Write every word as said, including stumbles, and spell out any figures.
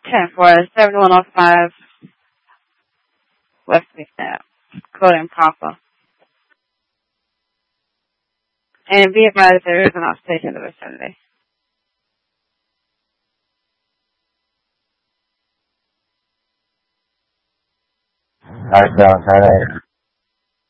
ten four, seventy-one oh five West McNabb, Code Papa. And be advised there is an off-stage in the vicinity. Alright, so I'm trying to